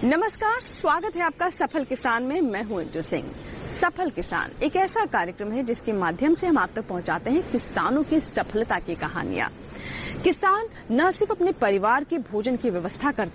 नमस्कार, स्वागत है आपका सफल किसान में। मैं हूं इंदु सिंह। सफल किसान एक ऐसा कार्यक्रम है जिसके माध्यम से हम आप तक पहुंचाते हैं किसानों की सफलता की कहानियां। किसान न सिर्फ अपने परिवार के भोजन की व्यवस्था करता